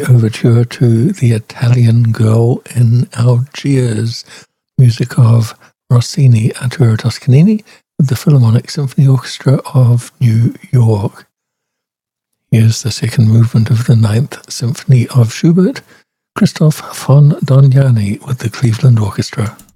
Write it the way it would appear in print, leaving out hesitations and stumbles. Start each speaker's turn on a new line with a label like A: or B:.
A: the overture to The Italian Girl in Algiers, music of Rossini, Arturo Toscanini, with the Philharmonic Symphony Orchestra of New York. Here's the second movement of the Ninth Symphony of Schubert, Christoph von Dohnanyi with the Cleveland Orchestra.